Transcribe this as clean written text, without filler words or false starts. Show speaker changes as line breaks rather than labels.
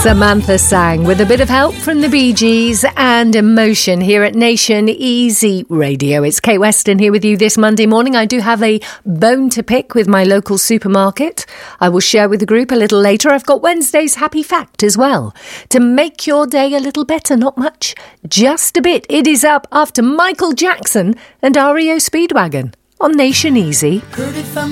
Samantha sang with a bit of help from the Bee Gees and Emotion here at Nation Easy Radio. It's Kate Weston here with you this Monday morning. I do have a bone to pick with my local supermarket. I will share with the group a little later. I've got Wednesday's Happy Fact as well. To make your day a little better, not much, just a bit. It is up after Michael Jackson and REO Speedwagon on Nation Easy.
Heard it from